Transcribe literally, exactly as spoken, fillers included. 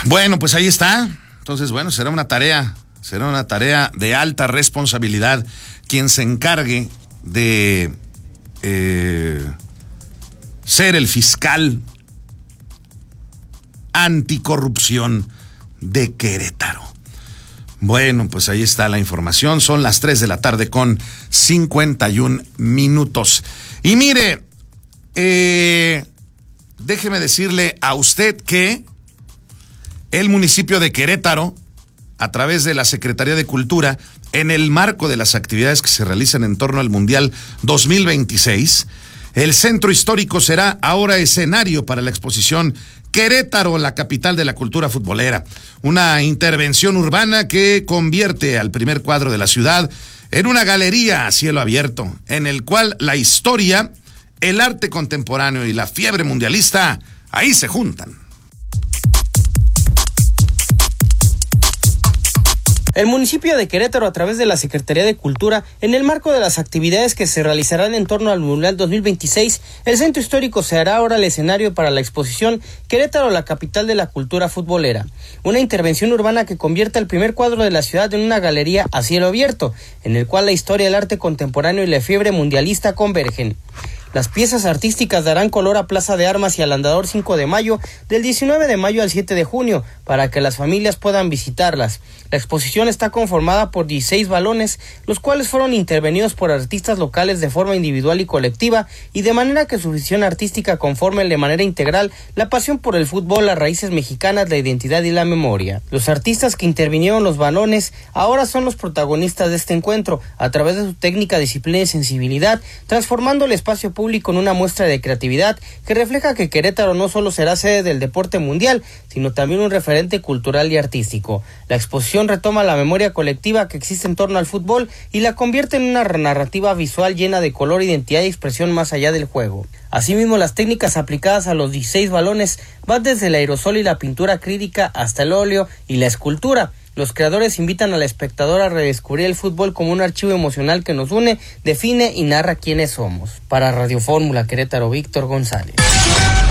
Bueno, pues ahí está. Entonces, bueno, será una tarea, será una tarea de alta responsabilidad quien se encargue de eh, ser el fiscal anticorrupción de Querétaro. Bueno, pues ahí está la información. Son las tres de la tarde con cincuenta y un minutos. Y mire, eh, déjeme decirle a usted que el municipio de Querétaro, a través de la Secretaría de Cultura, en el marco de las actividades que se realizan en torno al Mundial dos mil veintiséis, el centro histórico será ahora escenario para la exposición Querétaro, la capital de la cultura futbolera. Una intervención urbana que convierte al primer cuadro de la ciudad en una galería a cielo abierto, en el cual la historia, el arte contemporáneo y la fiebre mundialista ahí se juntan. El municipio de Querétaro, a través de la Secretaría de Cultura, en el marco de las actividades que se realizarán en torno al Mundial dos mil veintiséis, el centro histórico será ahora el escenario para la exposición Querétaro, la capital de la cultura futbolera. Una intervención urbana que convierte el primer cuadro de la ciudad en una galería a cielo abierto, en el cual la historia, el arte contemporáneo y la fiebre mundialista convergen. Las piezas artísticas darán color a Plaza de Armas y al Andador cinco de mayo, del diecinueve de mayo al siete de junio, para que las familias puedan visitarlas. La exposición está conformada por dieciséis balones, los cuales fueron intervenidos por artistas locales de forma individual y colectiva, y de manera que su visión artística conforme de manera integral la pasión por el fútbol, las raíces mexicanas, la identidad y la memoria. Los artistas que intervinieron los balones ahora son los protagonistas de este encuentro, a través de su técnica, disciplina y sensibilidad, transformando el espacio público en una muestra de creatividad que refleja que Querétaro no solo será sede del deporte mundial, sino también un referente cultural y artístico. La exposición retoma la memoria colectiva que existe en torno al fútbol y la convierte en una narrativa visual llena de color, identidad y expresión más allá del juego. Asimismo, las técnicas aplicadas a los dieciséis balones van desde el aerosol y la pintura acrílica hasta el óleo y la escultura. Los creadores invitan al espectador a redescubrir el fútbol como un archivo emocional que nos une, define y narra quiénes somos. Para Radio Fórmula Querétaro, Víctor González.